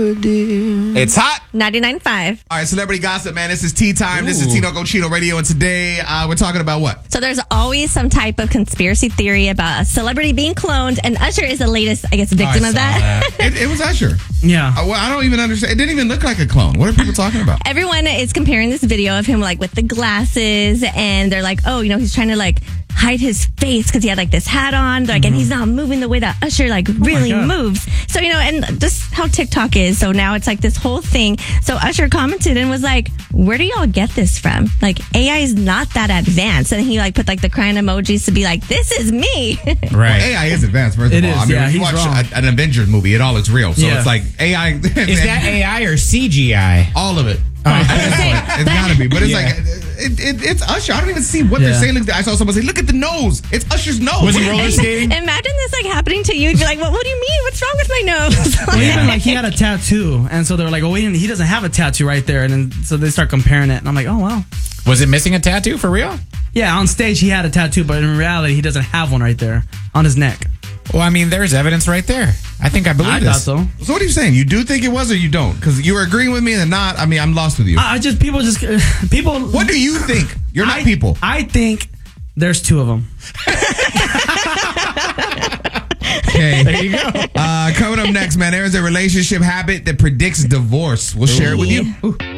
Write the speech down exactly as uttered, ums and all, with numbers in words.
celebrity. It's hot. ninety-nine point five. All right, celebrity gossip, man. This is tea time. This is Tino Cochino Radio, and today uh, we're talking about what? So there's always some type of conspiracy theory about a celebrity being cloned, and Usher is the latest, I guess, victim I of saw that. that. it, it was Usher. Yeah. Uh, well, I don't even understand. It didn't even look like a clone. What are people talking about? Everyone is comparing this video of him like with the glasses, and they're like, oh, you know, he's trying to like hide his face because he had like this hat on, like, mm-hmm. and he's not moving the way that Usher like really oh moves. So, you know, and just how TikTok is. So now it's like this whole thing. So Usher commented and was like, where do y'all get this from? Like, A I is not that advanced. And he like put like the crying emojis to be like, this is me. Right. Well, A I is advanced, first It of all. is, I mean, yeah, when you he's watch wrong. a, an Avengers movie, it all looks real. So Yeah. it's like A I. Is that A I or C G I? all of it? Oh. At this point, it's gotta be. But it's Yeah. like, it, it, it's Usher. I don't even see what Yeah. they're saying. Look, I saw someone say, look at the nose. It's Usher's nose. Was he roller skating? Imagine this like happening to you. You'd be like, what, what do you mean? What's wrong with my nose? Well, even like he had a tattoo, and so they were like, "Oh, wait, he doesn't have a tattoo right there," and then so they start comparing it, and I'm like, "Oh, wow." Was it missing a tattoo for real? Yeah, on stage he had a tattoo, but in reality he doesn't have one right there on his neck. Well, I mean, there's evidence right there. I think I believe I this. thought so. So what are you saying? You do think it was, or you don't? Because you were agreeing with me and not. I mean, I'm lost with you. I I just people just people. What do you think? You're not I, people. I think there's two of them. Okay. There you go. Uh, coming up next, man, there is a relationship habit that predicts divorce. We'll share it with you.